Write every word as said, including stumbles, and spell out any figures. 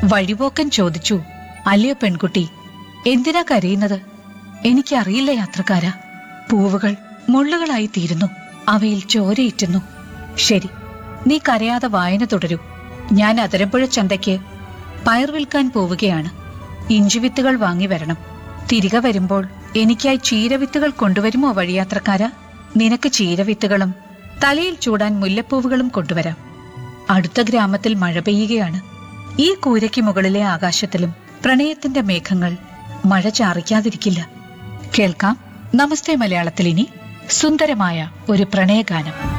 വഴിപോക്കൻ ചോദിച്ചു, അല്ലയോ പെൺകുട്ടി, എന്തിനാ കരയുന്നത്? എനിക്കറിയില്ല യാത്രക്കാരാ. പൂവുകൾ മുള്ളുകളായി തീരുന്നു, അവയിൽ ചോരയിറ്റുന്നു. ശരി, നീ കരയാതെ വായന തുടരൂ. ഞാൻ അതിരമ്പുഴ ചന്തയ്ക്ക് പയർ വിൽക്കാൻ പോവുകയാണ്. ഇഞ്ചിവിത്തുകൾ വാങ്ങി വരണം. തിരികെ വരുമ്പോൾ എനിക്കായി ചീരവിത്തുകൾ കൊണ്ടുവരുമോ വഴിയാത്രക്കാരാ? നിനക്ക് ചീരവിത്തുകളും തലയിൽ ചൂടാൻ മുല്ലപ്പൂവുകളും കൊണ്ടുവരാം. അടുത്ത ഗ്രാമത്തിൽ മഴ പെയ്യുകയാണ്. ഈ കൂരയ്ക്ക് മുകളിലെ ആകാശത്തിലും പ്രണയത്തിന്റെ മേഘങ്ങൾ മഴ ചാറിക്കാതിരിക്കില്ല. കേൾക്കാം നമസ്തേ മലയാളത്തിൽ ഇനി സുന്ദരമായ ഒരു പ്രണയഗാനം.